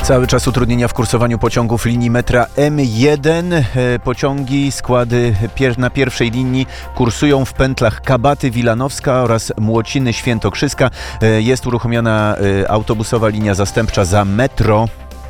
Cały czas utrudnienia w kursowaniu pociągów linii metra M1. Pociągi, składy na pierwszej linii kursują w pętlach Kabaty, Wilanowska oraz Młociny, Świętokrzyska. Jest uruchomiona autobusowa linia zastępcza za metro.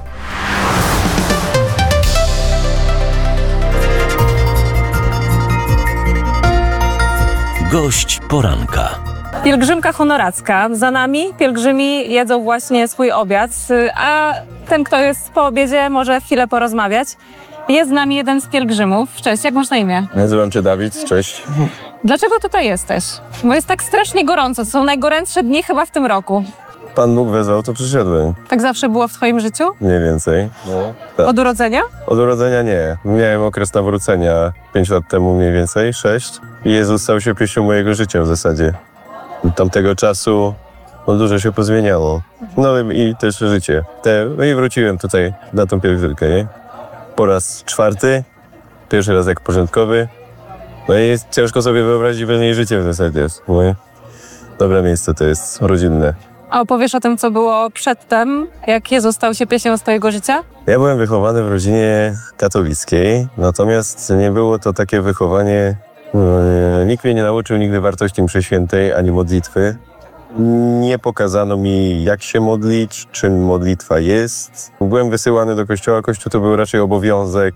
Gość poranka. Pielgrzymka honoracka. Za nami pielgrzymi jedzą właśnie swój obiad, a ten, kto jest po obiedzie, może chwilę porozmawiać. Jest z nami jeden z pielgrzymów. Cześć, jak masz na imię? Nazywam się Dawid, cześć. Dlaczego tutaj jesteś? Bo jest tak strasznie gorąco. To są najgorętsze dni chyba w tym roku. Pan Bóg wezwał, to przyszedłem. Tak zawsze było w twoim życiu? Mniej więcej. No, tak. Od urodzenia? Od urodzenia nie. Miałem okres nawrócenia 5 lat temu mniej więcej, 6. I Jezus stał się pieśnią mojego życia w zasadzie. Od tamtego czasu dużo się pozmieniało. No i też życie. No i wróciłem tutaj na tą pielgrzymkę, nie? Po raz 4. Pierwszy raz jak porządkowy. No i ciężko sobie wyobrazić pewnie życie w zasadzie. Nie? Dobre miejsce to jest, rodzinne. A opowiesz o tym, co było przedtem, jak Jezus stał się pieśnią z twojego życia? Ja byłem wychowany w rodzinie katolickiej, natomiast nie było to takie wychowanie, nikt mnie nie nauczył nigdy wartości mszy świętej ani modlitwy. Nie pokazano mi, jak się modlić, czym modlitwa jest. Byłem wysyłany do kościoła. Kościół to był raczej obowiązek,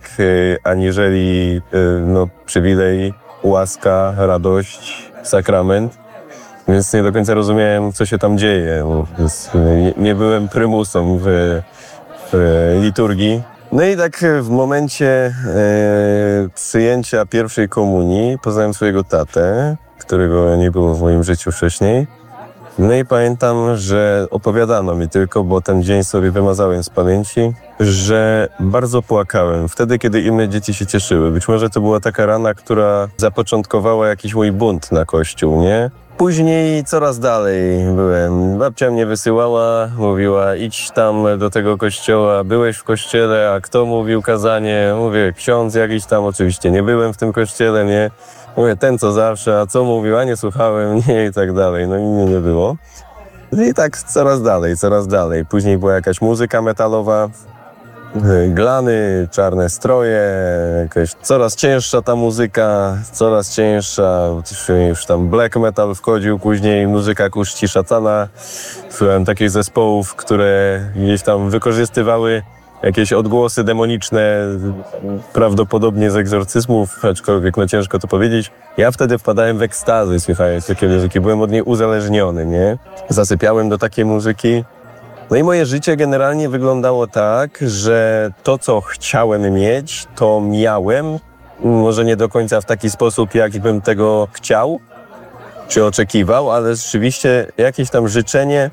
aniżeli przywilej, łaska, radość, sakrament. Więc nie do końca rozumiałem, co się tam dzieje. Więc nie byłem prymusą w liturgii. No i tak w momencie przyjęcia pierwszej komunii poznałem swojego tatę, którego nie było w moim życiu wcześniej. No i pamiętam, że opowiadano mi tylko, bo ten dzień sobie wymazałem z pamięci, że bardzo płakałem wtedy, kiedy inne dzieci się cieszyły. Być może to była taka rana, która zapoczątkowała jakiś mój bunt na kościół, nie? Później coraz dalej byłem. Babcia mnie wysyłała, mówiła: idź tam do tego kościoła, byłeś w kościele, a kto mówił kazanie? Mówię, ksiądz jakiś tam, oczywiście nie byłem w tym kościele, nie? Mówię, ten co zawsze, a co mówił, a nie słuchałem, nie, i tak dalej. No i mnie nie było. I tak coraz dalej. Później była jakaś muzyka metalowa, glany, czarne stroje, jakaś coraz cięższa ta muzyka, coraz cięższa, już tam black metal wchodził, później muzyka ku czci szatana. Słuchałem takich zespołów, które gdzieś tam wykorzystywały jakieś odgłosy demoniczne, prawdopodobnie z egzorcyzmów, aczkolwiek ciężko to powiedzieć. Ja wtedy wpadałem w ekstazy, słuchając takie muzyki, byłem od niej uzależniony, nie? Zasypiałem do takiej muzyki. No i moje życie generalnie wyglądało tak, że to, co chciałem mieć, to miałem. Może nie do końca w taki sposób, jak bym tego chciał, czy oczekiwał, ale rzeczywiście jakieś tam życzenie,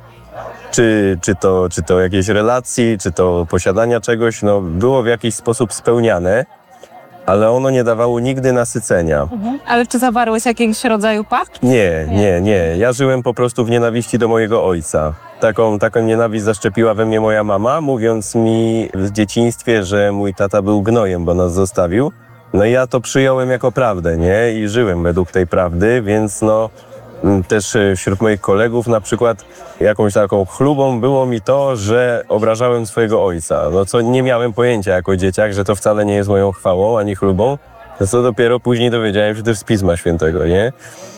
czy to jakiejś relacji, czy to posiadania czegoś, było w jakiś sposób spełniane, ale ono nie dawało nigdy nasycenia. Ale czy zawarłeś jakiegoś rodzaju pakt? Nie. Ja żyłem po prostu w nienawiści do mojego ojca. Taką nienawiść zaszczepiła we mnie moja mama, mówiąc mi w dzieciństwie, że mój tata był gnojem, bo nas zostawił. No i ja to przyjąłem jako prawdę, nie? I żyłem według tej prawdy, więc też wśród moich kolegów na przykład jakąś taką chlubą było mi to, że obrażałem swojego ojca. Co nie miałem pojęcia jako dzieciak, że to wcale nie jest moją chwałą ani chlubą. To dopiero później dowiedziałem się też z Pisma Świętego, nie?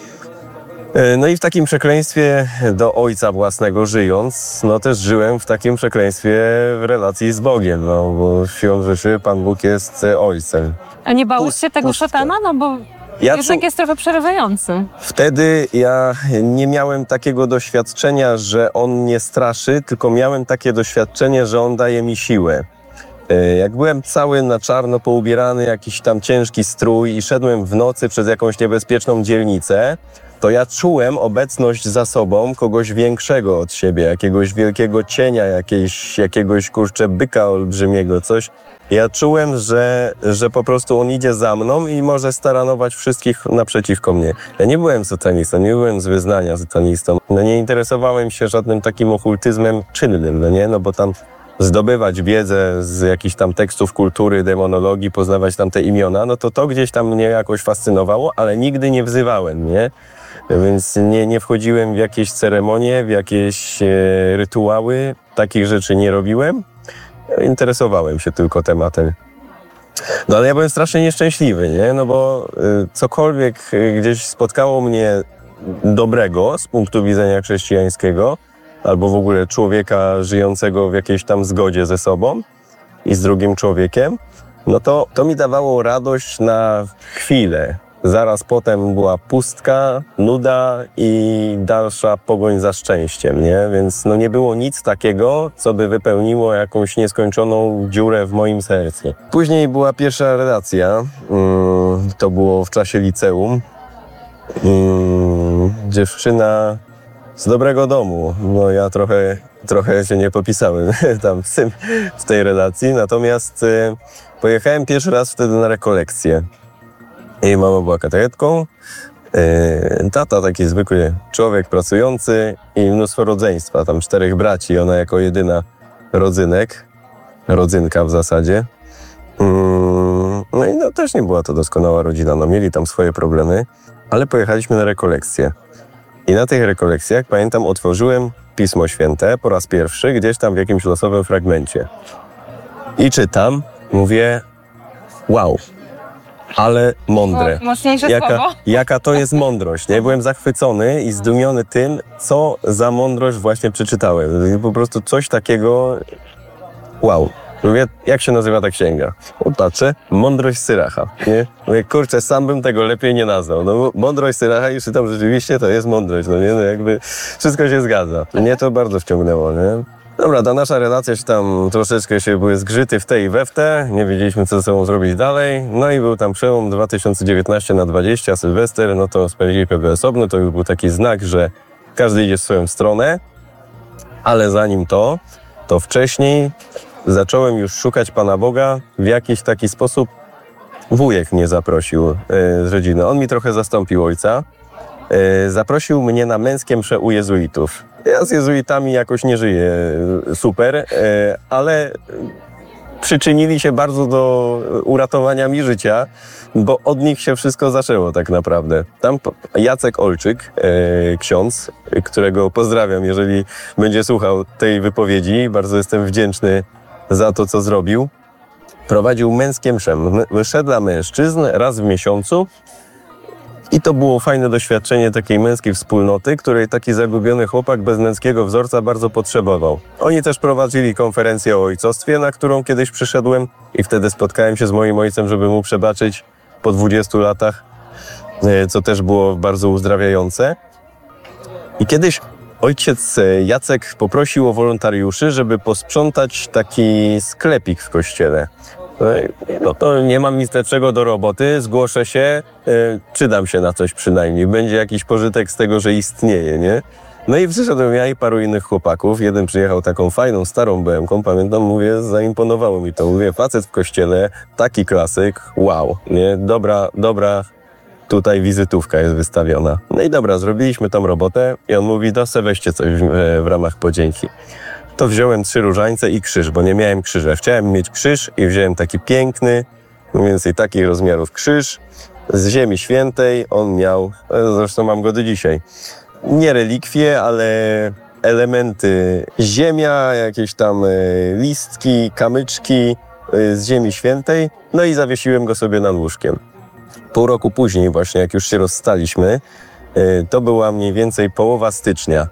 No i w takim przekleństwie do ojca własnego żyjąc, też żyłem w takim przekleństwie w relacji z Bogiem, bo siłą rzeczy Pan Bóg jest ojcem. A nie bałeś się tego szatana? Bo jednak jest trochę przerażający. Wtedy ja nie miałem takiego doświadczenia, że on mnie straszy, tylko miałem takie doświadczenie, że on daje mi siłę. Jak byłem cały na czarno poubierany, jakiś tam ciężki strój i szedłem w nocy przez jakąś niebezpieczną dzielnicę, to ja czułem obecność za sobą kogoś większego od siebie, jakiegoś wielkiego cienia, jakiegoś byka olbrzymiego, coś. Ja czułem, że po prostu on idzie za mną i może staranować wszystkich naprzeciwko mnie. Ja nie byłem satanistą, nie byłem z wyznania satanistą. Nie interesowałem się żadnym takim okultyzmem czynnym, bo tam zdobywać wiedzę z jakichś tam tekstów kultury, demonologii, poznawać tam te imiona, to gdzieś tam mnie jakoś fascynowało, ale nigdy nie wzywałem, nie? Więc nie wchodziłem w jakieś ceremonie, w jakieś rytuały, takich rzeczy nie robiłem. interesowałem się tylko tematem. No ale ja byłem strasznie nieszczęśliwy, nie? No bo cokolwiek gdzieś spotkało mnie dobrego z punktu widzenia chrześcijańskiego, albo w ogóle człowieka żyjącego w jakiejś tam zgodzie ze sobą i z drugim człowiekiem, no to mi dawało radość na chwilę. Zaraz potem była pustka, nuda i dalsza pogoń za szczęściem, nie? Więc no nie było nic takiego, co by wypełniło jakąś nieskończoną dziurę w moim sercu. Później była pierwsza relacja, to było w czasie liceum. Dziewczyna z dobrego domu. No ja trochę się nie popisałem tam w tej relacji, natomiast pojechałem pierwszy raz wtedy na rekolekcję. Jej mama była katechetką, tata taki zwykły człowiek pracujący i mnóstwo rodzeństwa, tam 4 braci, ona jako jedyna rodzynka w zasadzie. No i no, też nie była to doskonała rodzina, no mieli tam swoje problemy, ale pojechaliśmy na rekolekcje. I na tych rekolekcjach, pamiętam, otworzyłem Pismo Święte po raz pierwszy, gdzieś tam w jakimś losowym fragmencie. I czytam, mówię, wow, ale mądre. Mocniejsze słowo. Jaka to jest mądrość. Ja byłem zachwycony i zdumiony tym, co za mądrość właśnie przeczytałem. Po prostu coś takiego, wow. Mówię, jak się nazywa ta księga? Patrzę, Mądrość Syracha. Nie? Mówię, kurczę, sam bym tego lepiej nie nazwał. No, Mądrość Syracha i czytam, rzeczywiście to jest mądrość. No nie, no jakby wszystko się zgadza. Mnie to bardzo wciągnęło, nie? Dobra, ta nasza relacja się tam troszeczkę były zgrzyty w te i we w te. Nie wiedzieliśmy, co ze sobą zrobić dalej. No i był tam przełom 2019 na 20, Sylwester, no to spędziliśmy osobno. To już był taki znak, że każdy idzie w swoją stronę. Ale zanim to wcześniej zacząłem już szukać Pana Boga w jakiś taki sposób. Wujek mnie zaprosił z rodziny. On mi trochę zastąpił ojca. Zaprosił mnie na męskie msze u jezuitów. Ja z jezuitami jakoś nie żyję super, ale przyczynili się bardzo do uratowania mi życia, bo od nich się wszystko zaczęło tak naprawdę. Tam Jacek Olczyk, ksiądz, którego pozdrawiam, jeżeli będzie słuchał tej wypowiedzi, bardzo jestem wdzięczny za to, co zrobił. Prowadził męskie msze dla mężczyzn raz w miesiącu. I to było fajne doświadczenie takiej męskiej wspólnoty, której taki zagubiony chłopak bez męskiego wzorca bardzo potrzebował. Oni też prowadzili konferencję o ojcostwie, na którą kiedyś przyszedłem i wtedy spotkałem się z moim ojcem, żeby mu przebaczyć po 20 latach, co też było bardzo uzdrawiające. I kiedyś ojciec Jacek poprosił o wolontariuszy, żeby posprzątać taki sklepik w kościele. No to nie mam nic lepszego do roboty, zgłoszę się, przydam się na coś przynajmniej. Będzie jakiś pożytek z tego, że istnieje, nie? No i przyszedłem ja i paru innych chłopaków. Jeden przyjechał taką fajną, starą BM-ką, pamiętam, mówię, zaimponowało mi to. Mówię, facet w kościele, taki klasyk, wow, nie? Dobra, tutaj wizytówka jest wystawiona. No i dobra, zrobiliśmy tam robotę i on mówi, no se weźcie coś w ramach podzięki. To wziąłem 3 różańce i krzyż, bo nie miałem krzyża. Chciałem mieć krzyż i wziąłem taki piękny, mniej więcej takich rozmiarów krzyż z Ziemi Świętej. On miał, zresztą mam go do dzisiaj, nie relikwie, ale elementy ziemia, jakieś tam listki, kamyczki z Ziemi Świętej. No i zawiesiłem go sobie nad łóżkiem. Pół roku później właśnie, jak już się rozstaliśmy, to była mniej więcej połowa stycznia.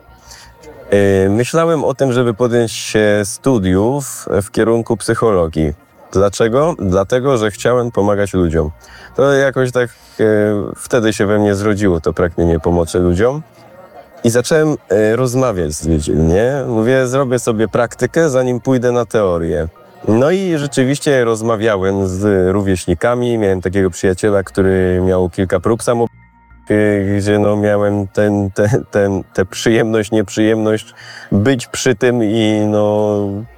Myślałem o tym, żeby podjąć się studiów w kierunku psychologii. Dlaczego? Dlatego, że chciałem pomagać ludziom. To jakoś tak wtedy się we mnie zrodziło to pragnienie pomocy ludziom. I zacząłem rozmawiać z ludźmi, nie? Mówię, zrobię sobie praktykę, zanim pójdę na teorię. No i rzeczywiście rozmawiałem z rówieśnikami. Miałem takiego przyjaciela, który miał kilka prób samobójczych, gdzie no miałem tę przyjemność, nieprzyjemność być przy tym i no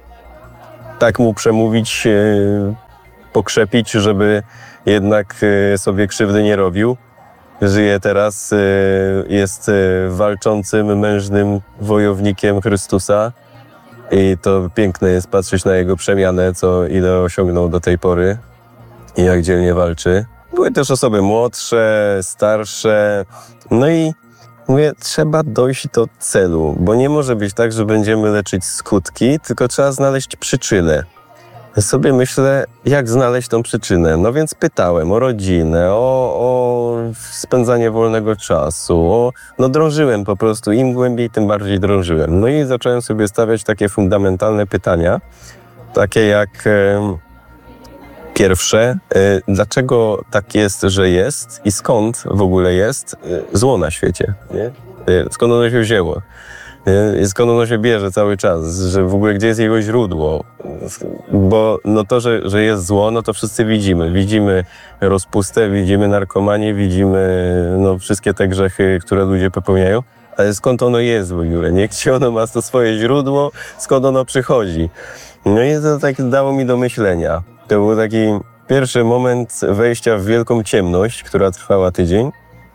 tak mu przemówić, pokrzepić, żeby jednak sobie krzywdy nie robił. Żyje teraz, jest walczącym, mężnym wojownikiem Chrystusa i to piękne jest patrzeć na jego przemianę, ile osiągnął do tej pory i jak dzielnie walczy. Były też osoby młodsze, starsze. No i mówię, trzeba dojść do celu, bo nie może być tak, że będziemy leczyć skutki, tylko trzeba znaleźć przyczynę. sobie myślę, jak znaleźć tą przyczynę. No więc pytałem o rodzinę, o spędzanie wolnego czasu, no drążyłem po prostu. Im głębiej, tym bardziej drążyłem. No i zacząłem sobie stawiać takie fundamentalne pytania, takie jak pierwsze, dlaczego tak jest, że jest i skąd w ogóle jest zło na świecie, nie? Skąd ono się wzięło? Skąd ono się bierze cały czas, że w ogóle gdzie jest jego źródło, bo no to, że jest zło, no to wszyscy widzimy. Widzimy rozpustę, widzimy narkomanię, widzimy no, wszystkie te grzechy, które ludzie popełniają, ale skąd ono jest w ogóle, nie? Gdzie ono ma to swoje źródło, skąd ono przychodzi. No i to tak dało mi do myślenia. To był taki pierwszy moment wejścia w wielką ciemność, która trwała tydzień.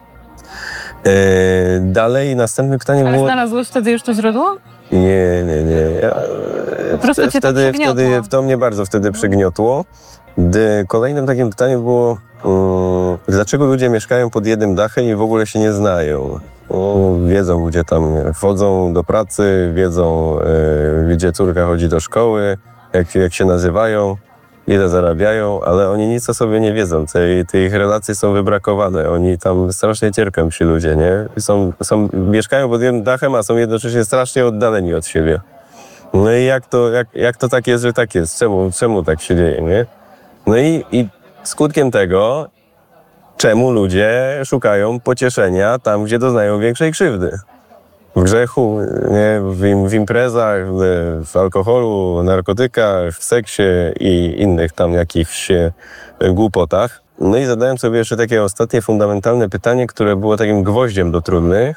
Dalej następne pytanie Ale było... znalazłeś wtedy już to źródło? Nie. Po prostu cię to przygniotło. To mnie bardzo wtedy przygniotło. Kolejnym takim pytaniem było, dlaczego ludzie mieszkają pod jednym dachem i w ogóle się nie znają? Wiedzą, gdzie tam chodzą do pracy, wiedzą, gdzie córka chodzi do szkoły, jak się nazywają, ile zarabiają, ale oni nic o sobie nie wiedzą. Te ich relacje są wybrakowane. Oni tam strasznie cierpią ci ludzie, nie? Mieszkają pod jednym dachem, a są jednocześnie strasznie oddaleni od siebie. No i jak to tak jest, że tak jest? Czemu tak się dzieje, nie? No i skutkiem tego, czemu ludzie szukają pocieszenia tam, gdzie doznają większej krzywdy. W grzechu, nie? W imprezach, w alkoholu, narkotykach, w seksie i innych tam jakichś głupotach. No i zadałem sobie jeszcze takie ostatnie fundamentalne pytanie, które było takim gwoździem do trumny,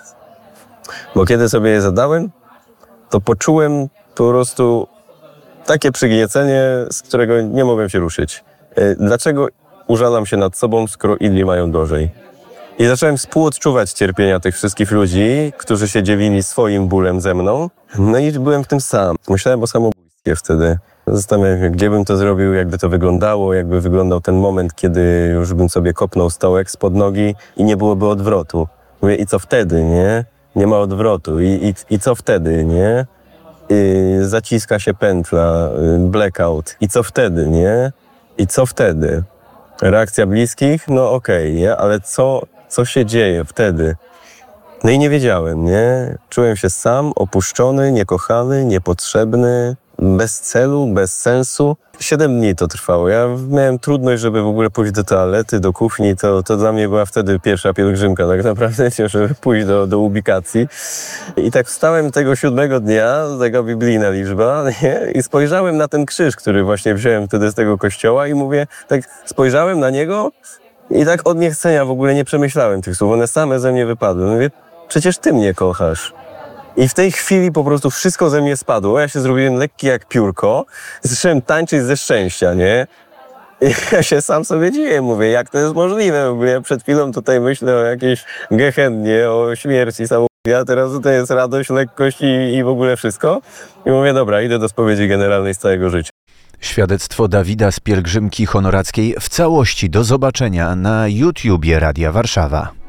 bo kiedy sobie je zadałem, to poczułem po prostu takie przygniecenie, z którego nie mogłem się ruszyć. Dlaczego użalam się nad sobą, skoro inni mają gorzej? I zacząłem współodczuwać cierpienia tych wszystkich ludzi, którzy się dzielili swoim bólem ze mną. No i byłem w tym sam. Myślałem o samobójstwie wtedy. Zastanawiałem się, gdzie bym to zrobił, jakby to wyglądało, jakby wyglądał ten moment, kiedy już bym sobie kopnął stołek spod nogi i nie byłoby odwrotu. Mówię, i co wtedy, nie? Nie ma odwrotu. I co wtedy, nie? Zaciska się pętla, blackout. I co wtedy, nie? I co wtedy? Reakcja bliskich? No okej, nie? Ale co się dzieje wtedy? No i nie wiedziałem, nie? Czułem się sam, opuszczony, niekochany, niepotrzebny, bez celu, bez sensu. 7 dni to trwało. Ja miałem trudność, żeby w ogóle pójść do toalety, do kuchni. To dla mnie była wtedy pierwsza pielgrzymka tak naprawdę, żeby pójść do ubikacji. I tak wstałem tego 7 dnia, tego biblijna liczba, nie? I spojrzałem na ten krzyż, który właśnie wziąłem wtedy z tego kościoła i mówię, tak spojrzałem na niego i tak od niechcenia w ogóle nie przemyślałem tych słów. One same ze mnie wypadły. Mówię, przecież ty mnie kochasz. I w tej chwili po prostu wszystko ze mnie spadło. Ja się zrobiłem lekki jak piórko. Zacząłem tańczyć ze szczęścia, nie? I ja się sam sobie dziwię, mówię, jak to jest możliwe? W ogóle ja przed chwilą tutaj myślę o jakiejś gehennie, o śmierci samobójstwa, a teraz tutaj jest radość, lekkość i w ogóle wszystko. I mówię, dobra, idę do spowiedzi generalnej z całego życia. Świadectwo Dawida z pielgrzymki honorackiej w całości do zobaczenia na YouTubie Radia Warszawa.